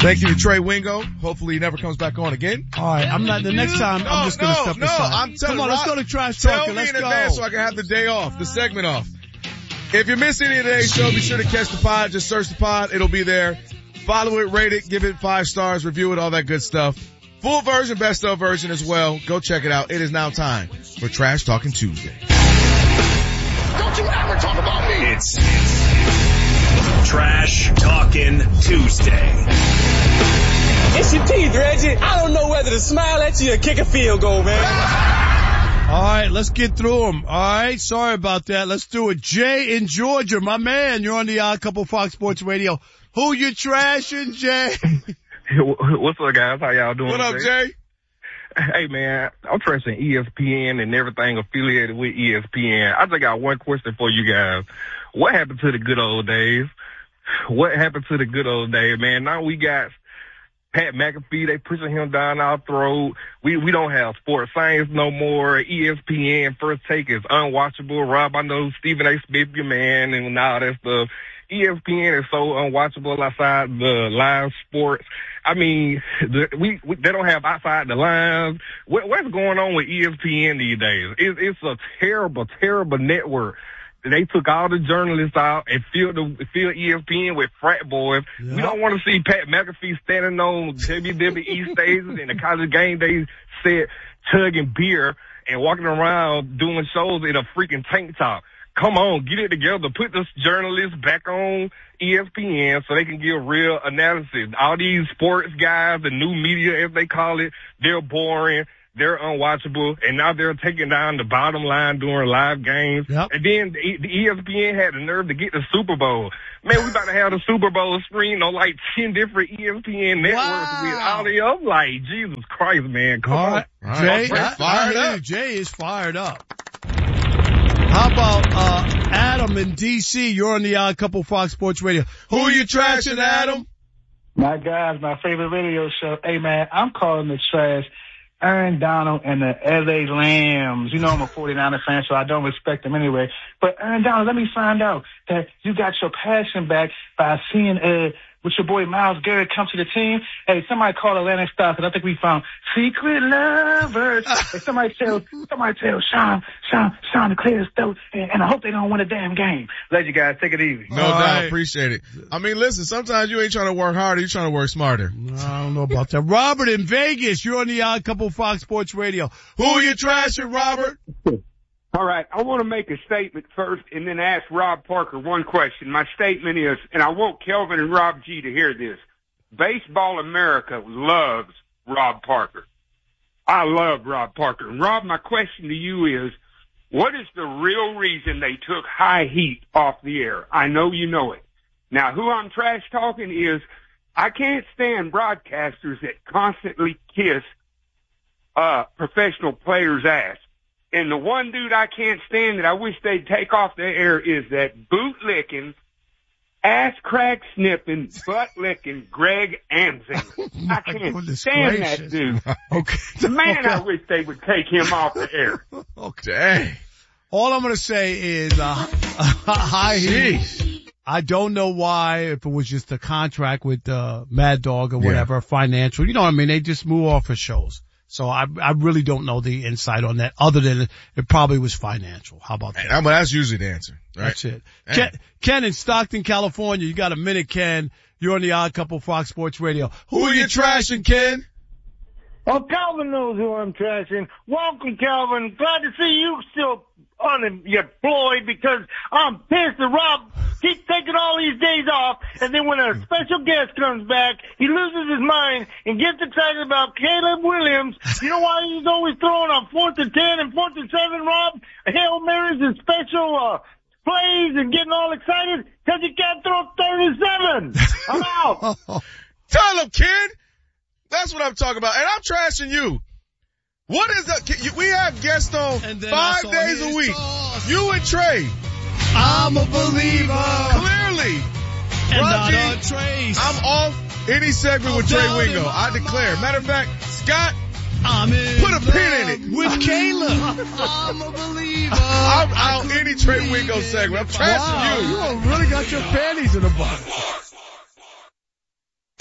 Thank you to Trey Wingo. Hopefully he never comes back on again. All right, I'm just gonna step aside. I'm telling Come on, Rob, let's go to Trash tell Talking. me Let's in go. advance so I can have the day off, the segment off. If you miss any of today's show, be sure to catch the pod. Just search the pod. It'll be there. Follow it, rate it, give it 5 stars, review it, all that good stuff. Full version, best of version as well. Go check it out. It is now time for Trash Talking Tuesday. Don't you ever talk about me. It's Trash Talking Tuesday. It's your teeth, Reggie. I don't know whether to smile at you or kick a field goal, man. All right, let's get through them. All right, sorry about that. Let's do it. Jay in Georgia, my man. You're on the Odd Couple Fox Sports Radio. Who you trashing, Jay? What's up, guys? How y'all doing? What up, Jay? Hey, man, I'm trashing ESPN and everything affiliated with ESPN. I just got one question for you guys. What happened to the good old days? What happened to the good old days, man? Now we got Pat McAfee, they pushing him down our throat. We don't have Sports Science no more. ESPN First Take is unwatchable. Rob, I know Stephen A. Smith, your man, and all that stuff. ESPN is so unwatchable outside the live sports. I mean, they don't have outside the lines. What's going on with ESPN these days? It's a terrible, terrible network. They took all the journalists out and filled ESPN with frat boys. Yep. We don't want to see Pat McAfee standing on WWE stages and the college game day set, chugging beer and walking around doing shows in a freaking tank top. Come on, get it together. Put this journalists back on ESPN so they can give real analysis. All these sports guys, the new media, as they call it, they're boring. They're unwatchable, and now they're taking down the bottom line during live games. Yep. And then the ESPN had the nerve to get the Super Bowl. Man, we about to have the Super Bowl screen on like 10 different ESPN networks with audio. I'm like, Jesus Christ, man. Come on. Jay, fired up. Jay is fired up. How about Adam in D.C.? You're on the Odd Couple Fox Sports Radio. Who are you trashing, Adam? My guys, my favorite radio show. Hey, man, I'm calling the trash Aaron Donald and the L.A. Lambs. You know I'm a 49er fan, so I don't respect them anyway. But Aaron Donald, let me find out that you got your passion back by seeing with your boy Myles Garrett come to the team. Hey, somebody call Atlantic Stars, and I think we found secret lovers. Hey, somebody tell Sean to clear his throat, and I hope they don't win a damn game. Let you guys take it easy. No doubt, appreciate it. I mean, listen, sometimes you ain't trying to work harder, you're trying to work smarter. I don't know about that. Robert in Vegas, you're on the Odd Couple Fox Sports Radio. Who are you trashing, Robert? All right, I want to make a statement first and then ask Rob Parker one question. My statement is, and I want Kelvin and Rob G to hear this, Baseball America loves Rob Parker. I love Rob Parker. And Rob, my question to you is, what is the real reason they took High Heat off the air? I know you know it. Now, who I'm trash talking is, I can't stand broadcasters that constantly kiss professional players' ass. And the one dude I can't stand that I wish they'd take off the air is that boot-licking, ass-crack snipping, butt-licking Greg Amsinger. I can't stand that dude. Okay. Man, I wish they would take him off the air. Okay. All I'm going to say is High Heat. I don't know why, if it was just a contract with Mad Dog or whatever, financial. You know what I mean? They just move off of shows. So I really don't know the insight on that other than it probably was financial. How about that? That's usually the answer, right? That's it. Ken in Stockton, California. You got a minute, Ken. You're on the Odd Couple Fox Sports Radio. Who are you trashing, Ken? Oh, Calvin knows who I'm trashing. Welcome, Calvin. Glad to see you still unemployed because I'm pissed that Rob keeps taking all these days off, and then when a special guest comes back, he loses his mind and gets excited about Caleb Williams. You know why he's always throwing on 4th and 10 and 4th and 7, Rob? Hail Marys and special plays and getting all excited because he can't throw 37. I'm out. Tell him, kid. That's what I'm talking about. And I'm trashing you. What is that? We have guests on 5 days a week. You and Trey. I'm a believer. Clearly. And Roger, not a trace. I'm off any segment with Trey Wingo. I declare. Matter of fact, Scott, put a pin in it. With Caleb. I'm a believer. I'm out any Trey Wingo segment. I'm trashing you. You really got your panties in a bunch.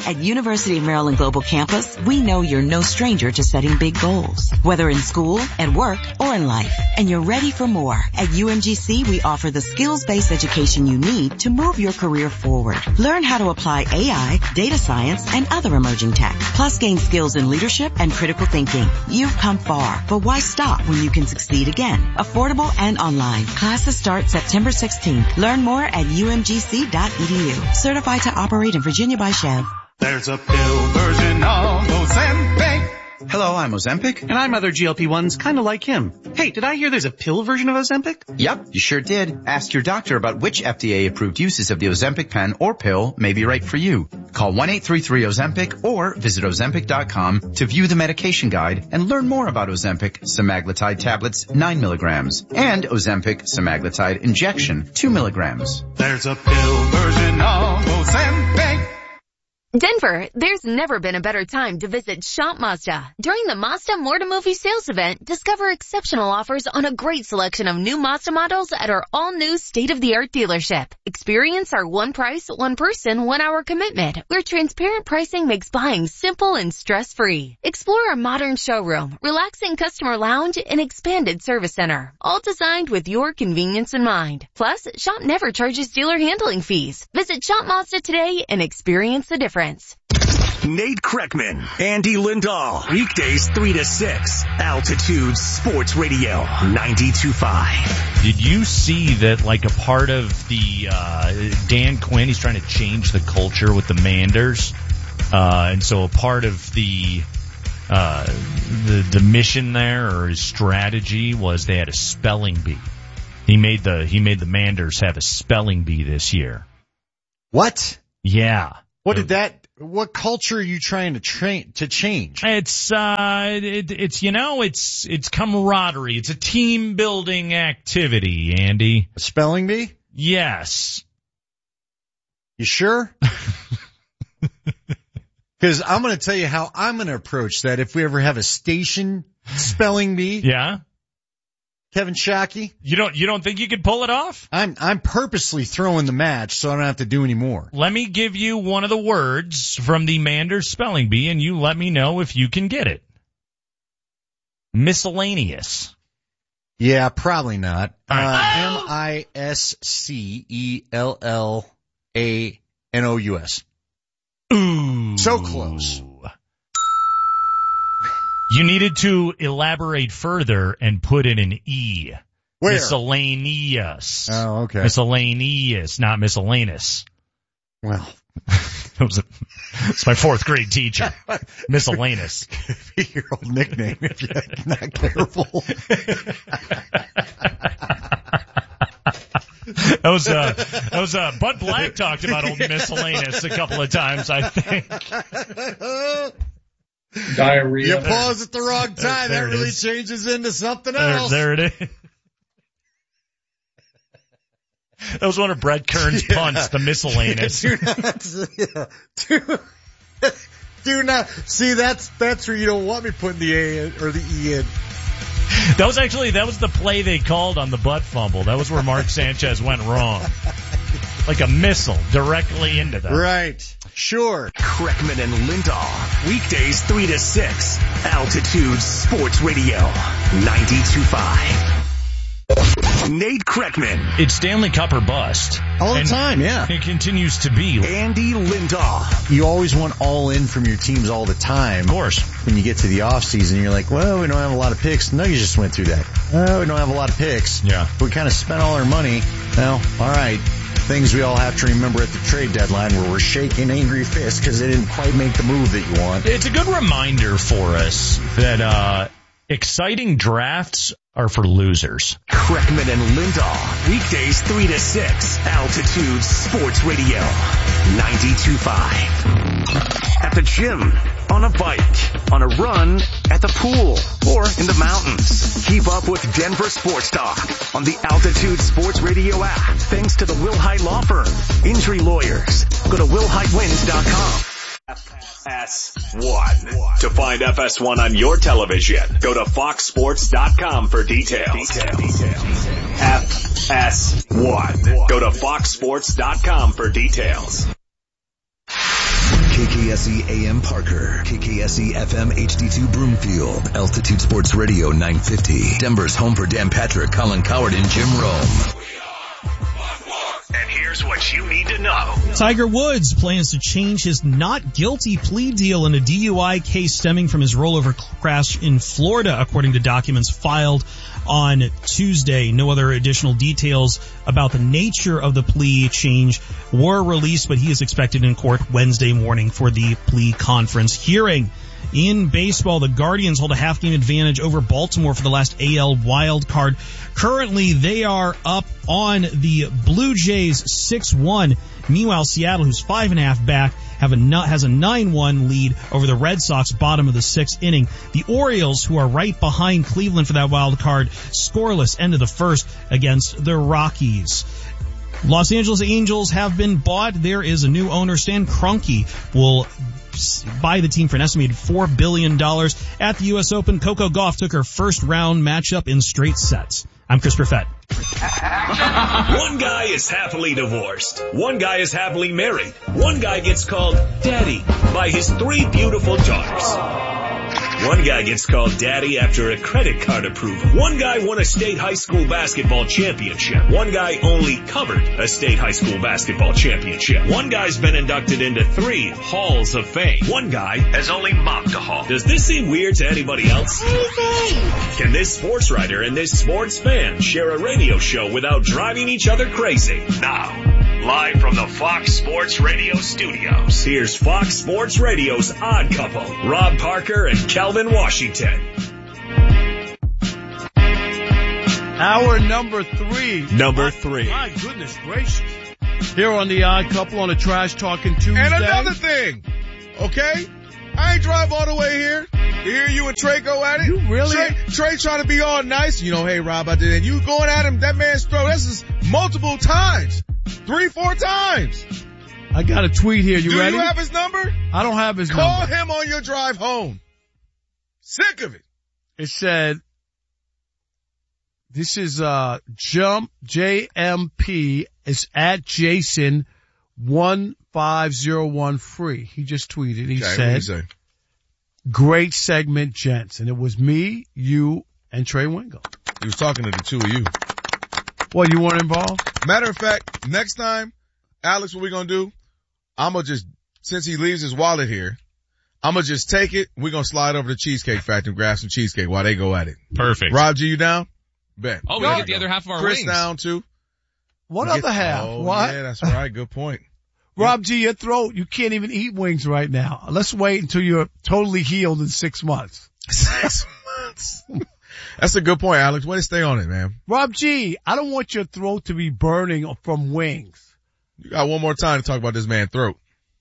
At University of Maryland Global Campus, we know you're no stranger to setting big goals, whether in school, at work, or in life. And you're ready for more. At UMGC, we offer the skills-based education you need to move your career forward. Learn how to apply AI, data science, and other emerging tech. Plus gain skills in leadership and critical thinking. You've come far, but why stop when you can succeed again? Affordable and online. Classes start September 16th. Learn more at umgc.edu. Certified to operate in Virginia by Chev. There's a pill version of Ozempic. Hello, I'm Ozempic. And I'm other GLP-1s kind of like him. Hey, did I hear there's a pill version of Ozempic? Yep, you sure did. Ask your doctor about which FDA-approved uses of the Ozempic pen or pill may be right for you. Call 1-833-OZEMPIC or visit Ozempic.com to view the medication guide and learn more about Ozempic semaglutide tablets 9 milligrams and Ozempic semaglutide injection 2 milligrams. There's a pill version of Ozempic. Denver, there's never been a better time to visit Shop Mazda. During the Mazda More to Movie sales event, discover exceptional offers on a great selection of new Mazda models at our all-new state-of-the-art dealership. Experience our one price, one person, 1 hour commitment, where transparent pricing makes buying simple and stress-free. Explore our modern showroom, relaxing customer lounge, and expanded service center, all designed with your convenience in mind. Plus, Shop never charges dealer handling fees. Visit Shop Mazda today and experience the difference. Nate Kreckman, Andy Lindahl, weekdays 3 to 6, Altitude Sports Radio 92.5. Did you see that, like, a part of the Dan Quinn, he's trying to change the culture with the Manders, and so a part of the mission there, or his strategy, was they had a spelling bee. He made the Manders have a spelling bee this year. What? Yeah. What culture are you trying to change? It's camaraderie. It's a team building activity, Andy. A spelling bee? Yes. You sure? Because I'm going to tell you how I'm going to approach that if we ever have a station spelling bee. Yeah. Kevin Shockey. You don't think you could pull it off? I'm purposely throwing the match so I don't have to do any more. Let me give you one of the words from the Manders spelling bee, and you let me know if you can get it. Miscellaneous. Yeah, probably not. MISCELLANOUS. Ooh. So close. You needed to elaborate further and put in an E. Where? Miscellaneous. Oh, okay. Miscellaneous, not miscellaneous. Well, it's my 4th grade teacher. Miscellaneous. Be your old nickname if you're not careful. That was Bud Black talked about old miscellaneous a couple of times, I think. Diarrhea. You pause at the wrong time. That really changes into something else. There it is. That was one of Brett Kern's punts, the miscellaneous. Do not. See, that's where you don't want me putting the A in, or the E in. That was the play they called on the butt fumble. That was where Mark Sanchez went wrong. Like a missile directly into them. Right. Sure. Kreckman and Lindahl, weekdays 3 to 6, Altitude Sports Radio 92.5. Nate Kreckman. It's Stanley Cup or bust. All the time, yeah. It continues to be. Andy Lindahl. You always want all in from your teams all the time. Of course. When you get to the off season, you're like, well, we don't have a lot of picks. No, you just went through that. Oh, we don't have a lot of picks. Yeah. We kind of spent all our money. Well, all right. Things we all have to remember at the trade deadline where we're shaking angry fists because they didn't quite make the move that you want. It's a good reminder for us that exciting drafts are for losers. Kreckman and Lindahl, weekdays 3 to 6, Altitude Sports Radio 92.5. At the gym, on a bike, on a run, at the pool, or in the mountains. Keep up with Denver Sports Talk on the Altitude Sports Radio app, thanks to the Wilhite Law Firm. Injury lawyers. Go to WilhiteWins.com. FS1. To find FS1 on your television, go to FoxSports.com for details. FS1. Go to FoxSports.com for details. KKSE AM Parker, KKSE FM HD2 Broomfield, Altitude Sports Radio 950, Denver's home for Dan Patrick, Colin Coward, and Jim Rome. And here's what you need to know. Tiger Woods plans to change his not guilty plea deal in a DUI case stemming from his rollover crash in Florida, according to documents filed on Tuesday. No other additional details about the nature of the plea change were released, but he is expected in court Wednesday morning for the plea conference hearing. In baseball, the Guardians hold a half-game advantage over Baltimore for the last AL wild card. Currently, they are up on the Blue Jays 6-1. Meanwhile, Seattle, who's 5.5 back, has a 9-1 lead over the Red Sox, bottom of the 6th inning. The Orioles, who are right behind Cleveland for that wild card, scoreless end of the first against the Rockies. Los Angeles Angels have been bought. There is a new owner. Stan Kroenke will buy the team for an estimated $4 billion. At the U.S. Open, Coco Gauff took her first round matchup in straight sets. I'm Chris Perfett. One guy is happily divorced. One guy is happily married. One guy gets called daddy by his 3 beautiful daughters. One guy gets called daddy after a credit card approval. One guy won a state high school basketball championship. One guy only covered a state high school basketball championship. One guy's been inducted into 3 halls of fame. One guy has only mopped a hall. Does this seem weird to anybody else? Can this sports writer and this sports fan share a radio show without driving each other crazy? Now, live from the Fox Sports Radio studios, here's Fox Sports Radio's Odd Couple, Rob Parker and Calvin Washington. Hour number 3. Number 3. My goodness gracious. Here on the Odd Couple on a Trash Talking Tuesday. And another thing, okay? I ain't drive all the way here to hear you and Trey go at it. You really? Trey trying to be all nice. You know, hey, Rob, I did it. And you going at him, that man's throat. This is multiple times. 3-4 times. I got a tweet here. You ready? Do you have his number? I don't have his number. Call him on your drive home. Sick of it. It said, this is, JMP is at Jason 1501 free. He just tweeted. He said, great segment, gents. And it was me, you, and Trey Wingo. He was talking to the two of you. Well, you weren't involved? Matter of fact, next time, Alex, what we gonna do? I'm gonna just, since he leaves his wallet here, I'm gonna just take it. We're gonna slide over to Cheesecake Factory and grab some cheesecake while they go at it. Perfect. Rob G, you down? Bet. Oh, we gotta get the other half of our Chris wings. down too. What other half? Oh, what? Yeah, that's right. Good point. Rob G, your throat, you can't even eat wings right now. Let's wait until you're totally healed in 6 months. 6 months. That's a good point, Alex. Way to stay on it, man. Rob G, I don't want your throat to be burning from wings. You got one more time to talk about this man's throat.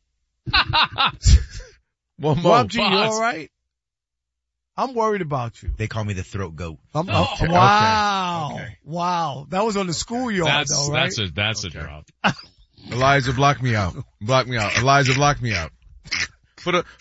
One more. Rob G, you all right? I'm worried about you. They call me the throat goat. Okay. Wow. Okay. Wow. That was on the schoolyard though, right? That's a drop. Elijah, block me out. Block me out. Elijah, block me out. Put a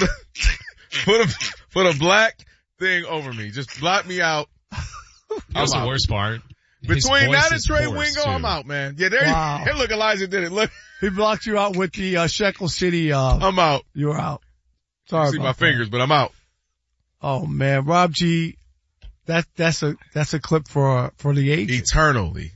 black thing over me. Just block me out. That's the worst part. Between that and Trey Wingo, I'm out, man. Yeah, there you go. Look, Elijah did it. Look. He blocked you out with the Shekel City. I'm out. You're out. Sorry. See my fingers, but I'm out. Oh man, Rob G, that's a clip for the age. Eternally.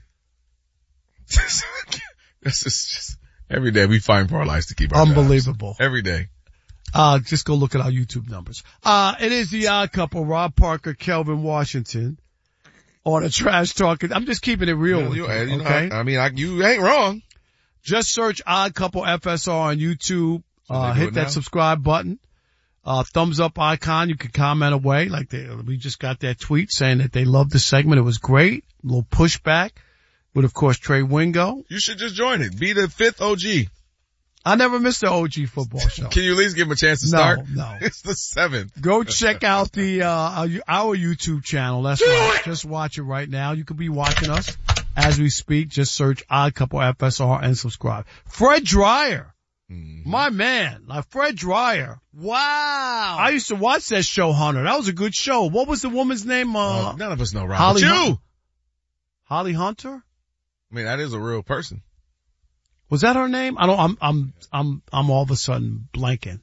This is just every day we find for our lives to keep our unbelievable. Jobs. Every day. Just go look at our YouTube numbers. It is the Odd Couple, Rob Parker, Kelvin Washington, on a Trash Talking. I'm just keeping it real with you, okay? You ain't wrong. Just search Odd Couple FSR on YouTube. Hit that subscribe button. Thumbs up icon. You can comment away. We just got that tweet saying that they loved the segment. It was great. A little pushback with, of course, Trey Wingo. You should just join it. Be the 5th OG. I never missed the OG football show. Can you at least give him a chance to start? No. It's the 7th. Go check out our YouTube channel. That's right. Just watch it right now. You could be watching us as we speak. Just search Odd Couple FSR and subscribe. Fred Dreyer. My man, Fred Dreyer. Wow. I used to watch that show, Hunter. That was a good show. What was the woman's name? None of us know, Rob. Holly Hunter? I mean, that is a real person. Was that her name? I'm all of a sudden blanking.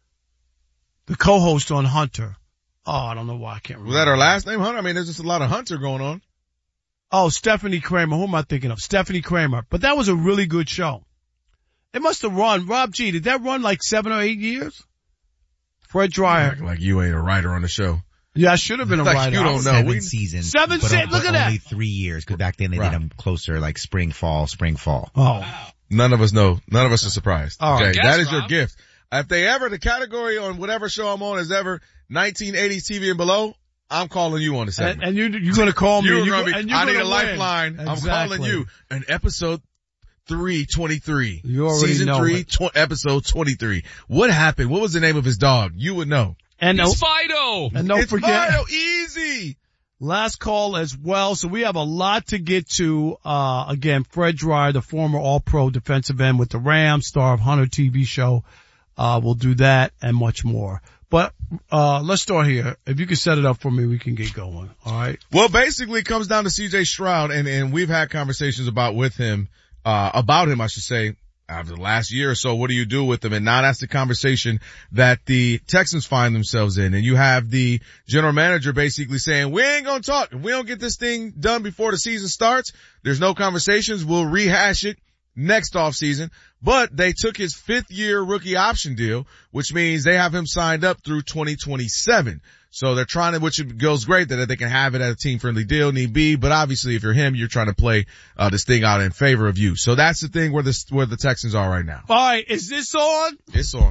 The co-host on Hunter. Oh, I don't know why I can't remember. Was that her last name, Hunter? I mean, there's just a lot of Hunter going on. Oh, Stephanie Kramer. Who am I thinking of? Stephanie Kramer. But that was a really good show. It must have run. Rob G, did that run like 7 or 8 years? Fred Dryer. Like you ain't a writer on the show. Yeah, I should have been a writer. You don't know. 7 seasons. 7 seasons. Look at that. Only 3 years, because back then they did them closer, like spring, fall. Oh. None of us know. None of us are surprised. All right. Okay, that is your gift. If they ever, the category on whatever show I'm on is ever 1980s TV and below, I'm calling you on the segment. And you're going to call me. I need a lifeline. Exactly. I'm calling you. And episode 323. You already Season know 3, episode 23. What happened? What was the name of his dog? You would know. And it's Fido. And don't forget. Fido. Easy. Last call as well. So we have a lot to get to. Again, Fred Dryer, the former All-Pro defensive end with the Rams, star of Hunter TV show. We'll do that and much more. But, let's start here. If you can set it up for me, we can get going. All right. Well, basically it comes down to CJ Stroud and we've had conversations about him, I should say, after the last year or so. What do you do with him? And now that's the conversation that the Texans find themselves in. And you have the general manager basically saying, we ain't gonna talk. If we don't get this thing done before the season starts, there's no conversations. We'll rehash it next offseason. But they took his 5th-year rookie option deal, which means they have him signed up through 2027. So they're trying to, which goes great that they can have it at a team-friendly deal, need be. But obviously, if you're him, you're trying to play this thing out in favor of you. So that's the thing where the Texans are right now. All right, is this on? It's on.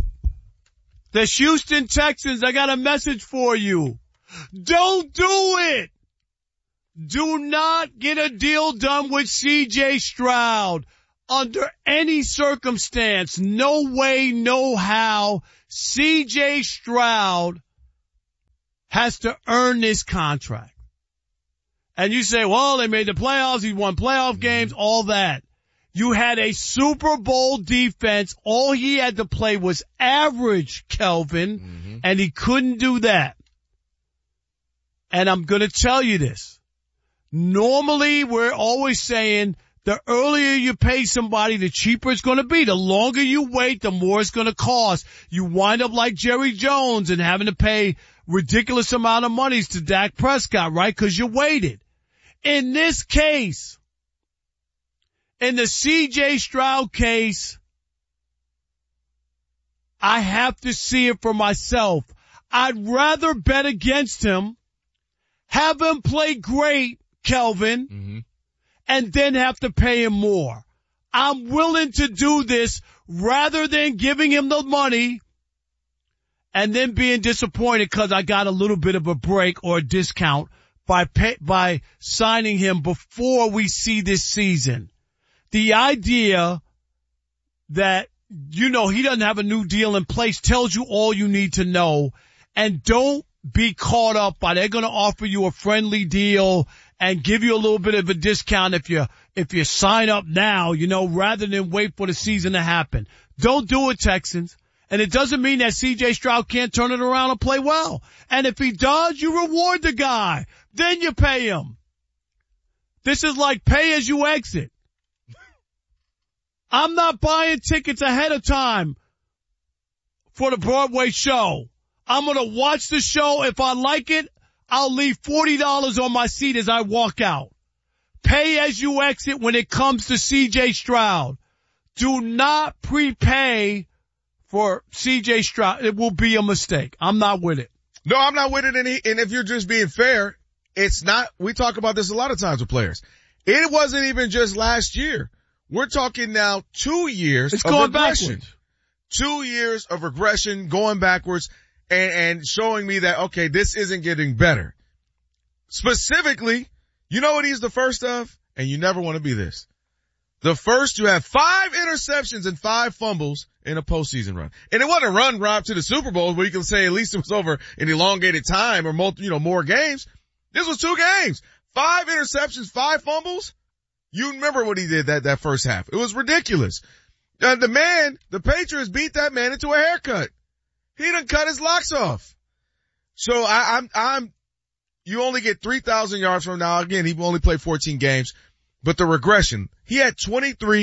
The Houston Texans, I got a message for you. Don't do it. Do not get a deal done with CJ Stroud under any circumstance. No way, no how. CJ Stroud has to earn this contract. And you say, well, they made the playoffs, he won playoff games, all that. You had a Super Bowl defense. All he had to play was average, Kelvin, and he couldn't do that. And I'm going to tell you this. Normally, we're always saying the earlier you pay somebody, the cheaper it's going to be. The longer you wait, the more it's going to cost. You wind up like Jerry Jones and having to pay ridiculous amount of monies to Dak Prescott, right? Because you waited. In this case, in the CJ Stroud case, I have to see it for myself. I'd rather bet against him, have him play great, Kelvin, and then have to pay him more. I'm willing to do this rather than giving him the money and then being disappointed because I got a little bit of a break or a discount by signing him before we see this season. The idea that, he doesn't have a new deal in place tells you all you need to know. And don't be caught up by they're going to offer you a friendly deal and give you a little bit of a discount if you sign up now, rather than wait for the season to happen. Don't do it, Texans. And it doesn't mean that CJ Stroud can't turn it around and play well. And if he does, you reward the guy. Then you pay him. This is like pay as you exit. I'm not buying tickets ahead of time for the Broadway show. I'm going to watch the show. If I like it, I'll leave $40 on my seat as I walk out. Pay as you exit when it comes to CJ Stroud. Do not prepay for CJ Stroud. It will be a mistake. I'm not with it. No, I'm not with it. And if you're just being fair, it's not, we talk about this a lot of times with players. It wasn't even just last year. We're talking now 2 years of regression. Backwards. 2 years of regression, going backwards, and showing me that, okay, this isn't getting better. Specifically, you know what he's the first of? And you never want to be this. The first to have 5 interceptions and 5 fumbles in a postseason run. And it wasn't a run, Rob, to the Super Bowl where you can say at least it was over an elongated time or more games. This was 2 games. 5 interceptions, 5 fumbles. You remember what he did that first half. It was ridiculous. The Patriots beat that man into a haircut. He done cut his locks off. So you only get 3,000 yards from now. Again, he only played 14 games, but the regression, he had 23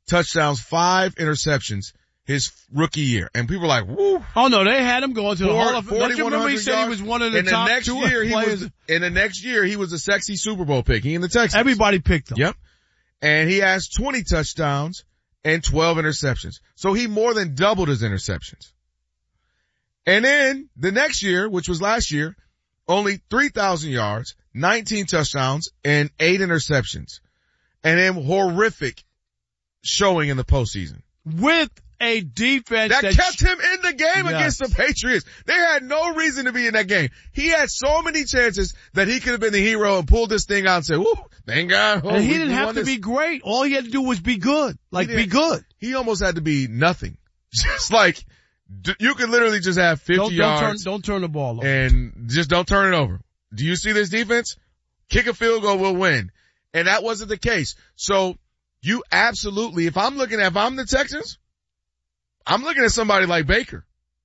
touchdowns, 5 interceptions his rookie year. And people are like, woo. Oh no, they had him going to the Hall of Fame. Don't you remember he said yards. he was one of the top two players? In the next year, he was a sexy Super Bowl pick. He and the Texans. Everybody picked him. Yep. And he has 20 touchdowns and 12 interceptions. So he more than doubled his interceptions. And then the next year, which was last year, only 3,000 yards, 19 touchdowns, and 8 interceptions. And then horrific showing in the postseason. With a defense that kept him in the game against the Patriots. They had no reason to be in that game. He had so many chances that he could have been the hero and pulled this thing out and said, woo, thank God. And he didn't have to be great. All he had to do was be good. Be good. He almost had to be nothing. Just like, you could literally just have 50 yards. Don't turn the ball over. And just don't turn it over. Do you see this defense? Kick a field goal, we'll win. And that wasn't the case. So you absolutely, if I'm the Texans, I'm looking at somebody like Baker.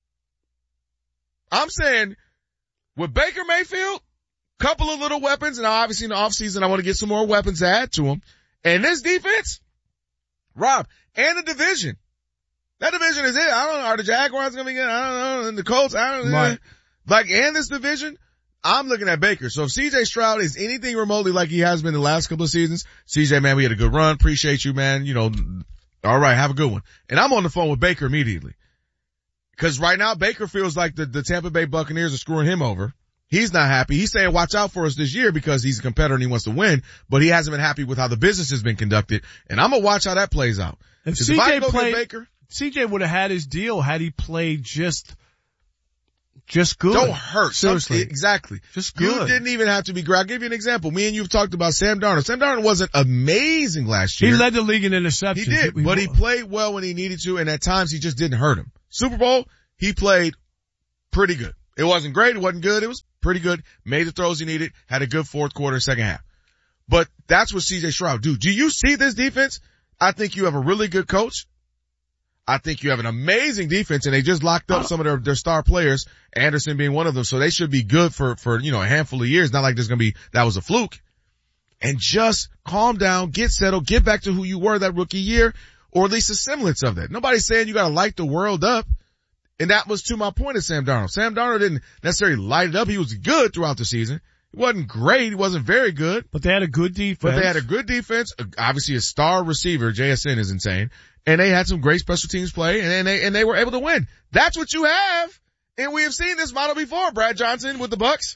I'm saying, with Baker Mayfield, couple of little weapons, and obviously in the offseason I want to get some more weapons to add to him. And this defense, Rob, and the division. That division is it. I don't know. Are the Jaguars going to be good? I don't know. And the Colts, I don't know. Right. And this division, I'm looking at Baker. So if CJ Stroud is anything remotely like he has been the last couple of seasons, CJ, man, we had a good run. Appreciate you, man. All right, have a good one. And I'm on the phone with Baker immediately. Cause right now Baker feels like the Tampa Bay Buccaneers are screwing him over. He's not happy. He's saying watch out for us this year because he's a competitor and he wants to win, but he hasn't been happy with how the business has been conducted. And I'm gonna watch how that plays out. If CJ would have had his deal had he played just good. Don't hurt. Seriously. Exactly. Just good. You didn't even have to be great. I'll give you an example. Me and you've talked about Sam Darnold. Sam Darnold wasn't amazing last year. He led the league in interceptions. He did, but he played well when he needed to, and at times he just didn't hurt him. Super Bowl, he played pretty good. It wasn't great. It wasn't good. It was pretty good. Made the throws he needed. Had a good fourth quarter, second half. But that's what CJ Stroud do. Do you see this defense? I think you have a really good coach. I think you have an amazing defense, and they just locked up some of their star players, Anderson being one of them, so they should be good for a handful of years. Not like that was a fluke. And just calm down, get settled, get back to who you were that rookie year, or at least a semblance of that. Nobody's saying you gotta light the world up. And that was to my point of Sam Darnold. Sam Darnold didn't necessarily light it up. He was good throughout the season. He wasn't great. He wasn't very good. But they had a good defense. Obviously a star receiver, JSN, is insane. And they had some great special teams play, and they were able to win. That's what you have. And we have seen this model before. Brad Johnson with the Bucks.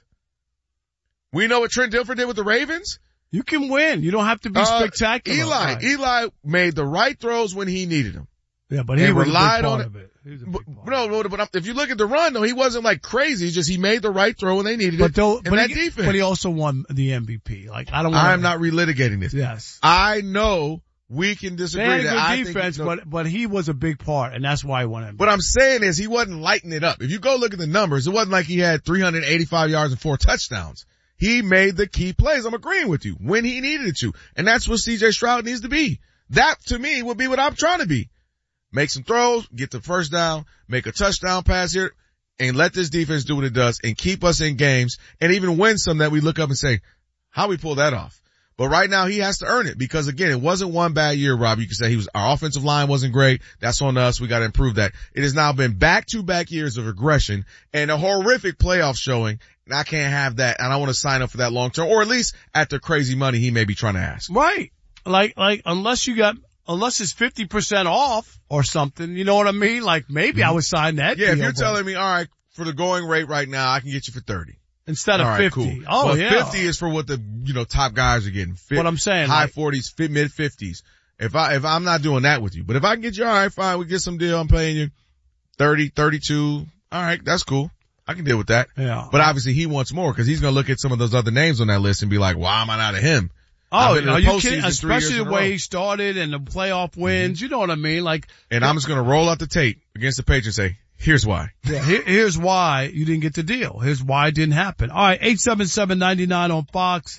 We know what Trent Dilfer did with the Ravens. You can win. You don't have to be spectacular. Eli made the right throws when he needed them. Yeah, but he relied on it. But if you look at the run, though, he wasn't like crazy. Just he made the right throw when they needed it. Defense. But he also won the MVP. I'm not relitigating this. Yes. I know we can disagree. They had a good defense, but he was a big part, and that's why he won MVP. What I'm saying is he wasn't lighting it up. If you go look at the numbers, it wasn't like he had 385 yards and 4 touchdowns. He made the key plays. I'm agreeing with you when he needed it to. And that's what CJ Stroud needs to be. That to me would be what I'm trying to be. Make some throws, get the first down, make a touchdown pass here, and let this defense do what it does and keep us in games and even win some that we look up and say, how we pull that off? But right now he has to earn it because again, it wasn't one bad year, Rob. You can say our offensive line wasn't great. That's on us. We got to improve that. It has now been back-to-back years of regression and a horrific playoff showing. And I can't have that. And I want to sign up for that long term, or at least at the crazy money he may be trying to ask. Right. Like unless it's 50% off or something, you know what I mean? Like maybe I would sign that. Yeah, if you're telling me, all right, for the going rate right now, I can get you for 30. Instead of 50. Cool. Oh, well, yeah. 50 is for what the, top guys are getting. What I'm saying. High 40s, mid 50s. If I'm not doing that with you. But if I can get you, all right, fine, we get some deal, I'm paying you 30, 32. All right, that's cool. I can deal with that. Yeah. But obviously he wants more because he's going to look at some of those other names on that list and be like, why am I not of him? Oh, are you kidding? Especially the way he started and the playoff wins. You know what I mean? And I'm just going to roll out the tape against the Patriots and say, here's why. Yeah, here's why you didn't get the deal. Here's why it didn't happen. All right, 877-99 on Fox.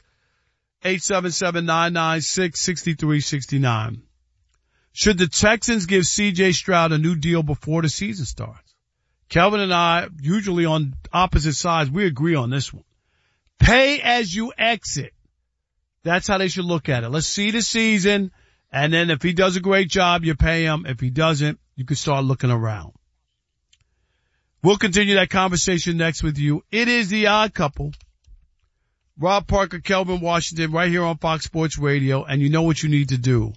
877-996-6369. Should the Texans give C.J. Stroud a new deal before the season starts? Kelvin and I, usually on opposite sides, we agree on this one. Pay as you exit. That's how they should look at it. Let's see the season, And then if he does a great job, you pay him. If he doesn't, you can start looking around. We'll continue that conversation next with you. It is The Odd Couple. Rob Parker, Kelvin Washington, right here on Fox Sports Radio. And you know what you need to do.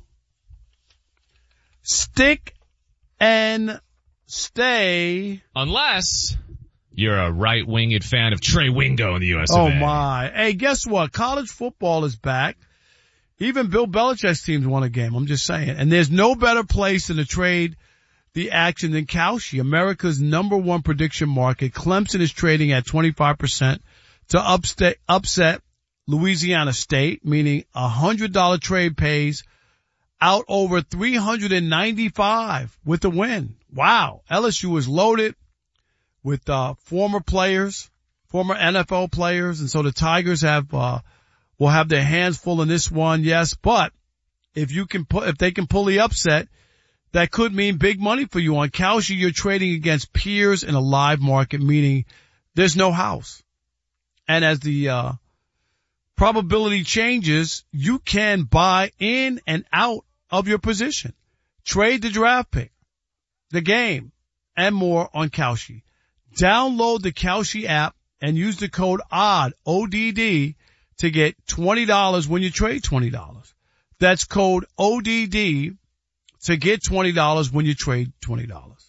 Stick and stay. Unless you're a right-winged fan of Trey Wingo in the U.S. Oh, my. Hey, guess what? College football is back. Even Bill Belichick's teams won a game. I'm just saying. And there's no better place than to trade the action than Kalshi, America's #1 prediction market. Clemson is trading at 25% to upset Louisiana State, meaning $100 trade pays out over $395 with the win. Wow. LSU is loaded with former players, former NFL players, and so the Tigers will have their hands full in this one, yes, but if they can pull the upset, that could mean big money for you. On Kalshi, you're trading against peers in a live market, meaning there's no house. And as the probability changes, you can buy in and out of your position. Trade the draft pick, the game, and more on Kalshi. Download the Kalshi app and use the code ODD, ODD, to get $20 when you trade $20. That's code ODD to get $20 when you trade $20.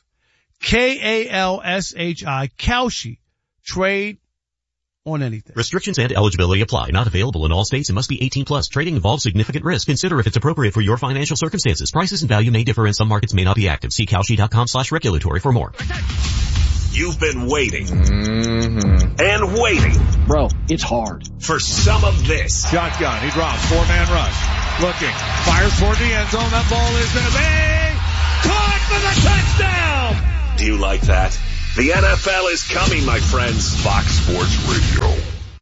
Kalshi, Kalshi. Trade on anything. Restrictions and eligibility apply. Not available in all states and must be 18 plus. Trading involves significant risk. Consider if it's appropriate for your financial circumstances. Prices and value may differ and some markets may not be active. See Kalshi.com/regulatory for more. You've been waiting and waiting. Bro, it's hard. For some of this. Shotgun. He drops. 4-man rush. Looking. Fires toward the end zone. That ball is going to be caught for the touchdown. Do you like that? The NFL is coming, my friends. Fox Sports Radio.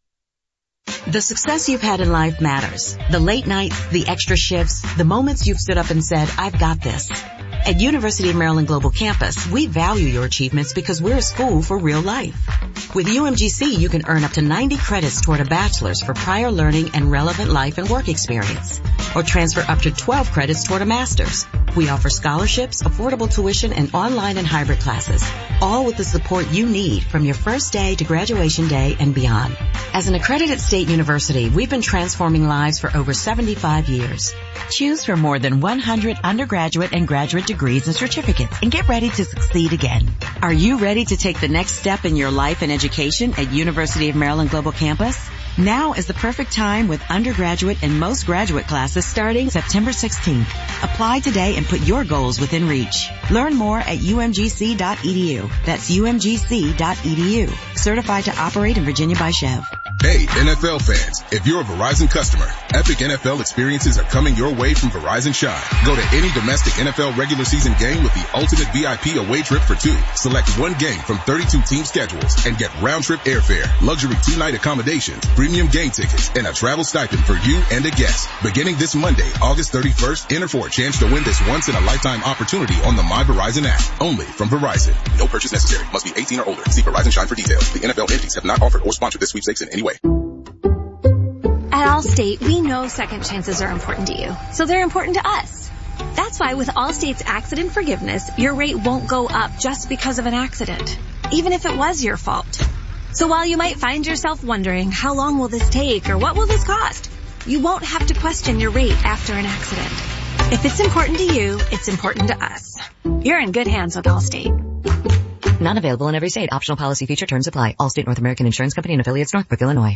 The success you've had in life matters. The late nights, the extra shifts, the moments you've stood up and said, I've got this. At University of Maryland Global Campus, we value your achievements because we're a school for real life. With UMGC, you can earn up to 90 credits toward a bachelor's for prior learning and relevant life and work experience, or transfer up to 12 credits toward a master's. We offer scholarships, affordable tuition, and online and hybrid classes, all with the support you need from your first day to graduation day and beyond. As an accredited state university, we've been transforming lives for over 75 years. Choose from more than 100 undergraduate and graduate degrees and certificates and get ready to succeed again. Are you ready to take the next step in your life and education at University of Maryland Global Campus? Now is the perfect time with undergraduate and most graduate classes starting September 16th. Apply today and put your goals within reach. Learn more at umgc.edu. That's umgc.edu. Certified to operate in Virginia by Chev. Hey, NFL fans, if you're a Verizon customer, epic NFL experiences are coming your way from Verizon Shine. Go to any domestic NFL regular season game with the ultimate VIP away trip for two. Select one game from 32 team schedules and get round-trip airfare, luxury 2-night accommodations, premium game tickets, and a travel stipend for you and a guest. Beginning this Monday, August 31st, enter for a chance to win this once-in-a-lifetime opportunity on the My Verizon app. Only from Verizon. No purchase necessary. Must be 18 or older. See Verizon Shine for details. The NFL entities have not offered or sponsored this sweepstakes in any way. At Allstate, we know second chances are important to you, so they're important to us. That's why with Allstate's accident forgiveness, your rate won't go up just because of an accident, even if it was your fault. So while you might find yourself wondering, how long will this take or what will this cost? You won't have to question your rate after an accident. If it's important to you, it's important to us. You're in good hands with Allstate. Not available in every state. Optional policy feature terms apply. Allstate North American Insurance Company and affiliates, Northbrook, Illinois.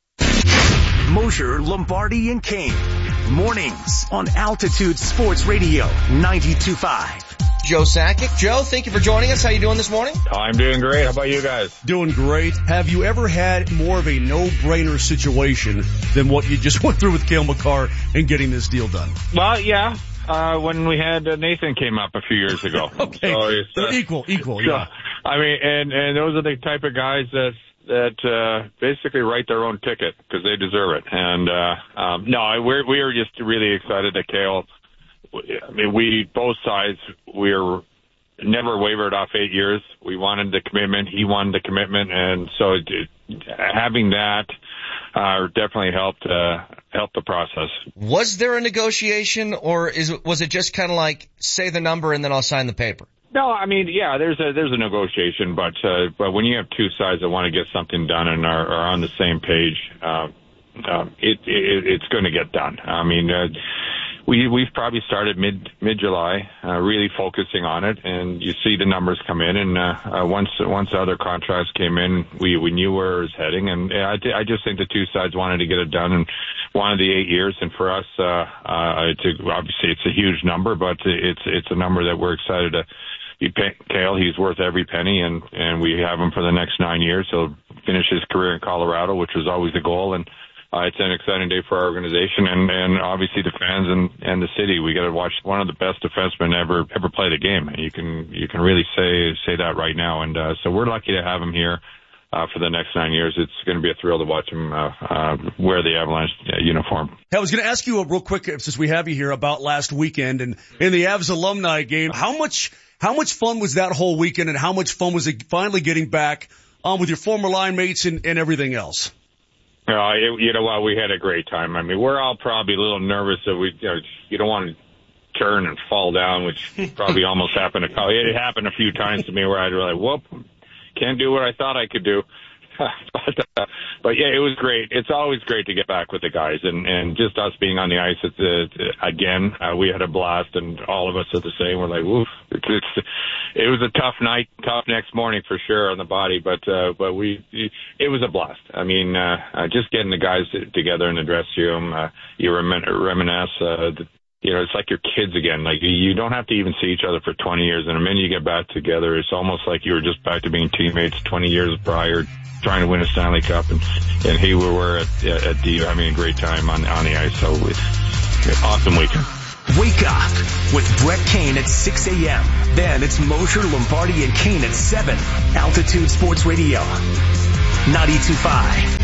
Mosher, Lombardi, and Kane. Mornings on Altitude Sports Radio 92.5. Joe Sakic. Joe, thank you for joining us. How you doing this morning? I'm doing great. How about you guys? Doing great. Have you ever had more of a no-brainer situation than what you just went through with Cale Makar and getting this deal done? Well, yeah. When we had Nathan came up a few years ago. Okay. So equal, yeah. I mean, and those are the type of guys that basically write their own ticket because they deserve it. And no, we are just really excited that Cale. I mean, both sides, we're never wavered off 8 years. We wanted the commitment. He wanted the commitment. And so having that, definitely helped the process. Was there a negotiation, or was it just kind of like, say the number and then I'll sign the paper? No, I mean, yeah, there's a negotiation, but when you have two sides that want to get something done and are on the same page, it's going to get done. I mean, we've probably started mid-July, really focusing on it, and you see the numbers come in, and once other contracts came in, we knew where it was heading, and I just think the two sides wanted to get it done and wanted the 8 years, and for us, obviously it's a huge number, but it's a number that we're excited to be paying Cale. He's worth every penny, and we have him for the next 9 years. He'll finish his career in Colorado, which was always the goal, and it's an exciting day for our organization and obviously the fans and the city. We got to watch one of the best defensemen ever play the game. You can really say that right now. And so we're lucky to have him here for the next 9 years. It's going to be a thrill to watch him wear the Avalanche uniform. Hey, I was going to ask you real quick, since we have you here, about last weekend and in the Avs alumni game. How much fun was that whole weekend, and how much fun was it finally getting back with your former line mates and everything else? You know what? We had a great time. I mean, we're all probably a little nervous that you don't want to turn and fall down, which probably almost happened. It happened a few times to me where I'd really, whoop, can't do what I thought I could do. But yeah, it was great. It's always great to get back with the guys, and just us being on the ice. Again, we had a blast, and all of us are the same. We're like, woof. It was a tough night, tough next morning for sure on the body, but it was a blast. I mean, just getting the guys together in the dressing room, you reminisce. It's like your kids again. Like, you don't have to even see each other for 20 years, and the minute you get back together, it's almost like you were just back to being teammates 20 years prior, trying to win a Stanley Cup, and here we were at D having a great time on the ice. So awesome weekend. Wake up with Brett Kane at 6 a.m. Then it's Mosher, Lombardi, and Kane at 7. Altitude Sports Radio, 92.5.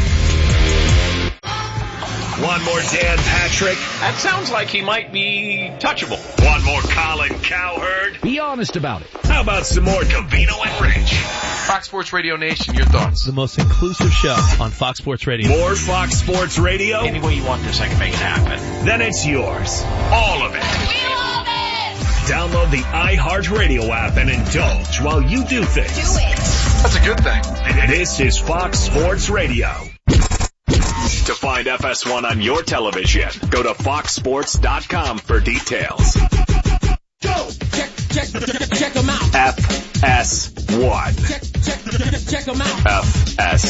One more Dan Patrick. That sounds like he might be touchable. One more Colin Cowherd. Be honest about it. How about some more Covino and Rich? Fox Sports Radio Nation, your thoughts? The most inclusive show on Fox Sports Radio. More Fox Sports Radio? Any way you want this, I can make it happen. Then it's yours. All of it. We love it! Download the iHeartRadio app and indulge while you do things. Do it. That's a good thing. This is Fox Sports Radio. To find FS1 on your television, go to foxsports.com for details. Go! Check them out. FS1. Check them out. FS